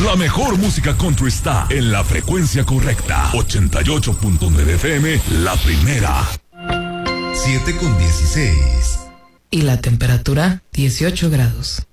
La mejor música country está en la frecuencia correcta. 88.9 FM, la primera. 7:16. Y la temperatura, 18 grados.